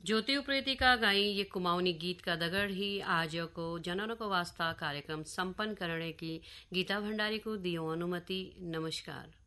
ज्योति उप्रेती का गाई ये कुमाऊनी गीत का दगड़ ही आज को जनन को वास्ता कार्यक्रम संपन्न करने की गीता भंडारी को दियो अनुमति। नमस्कार।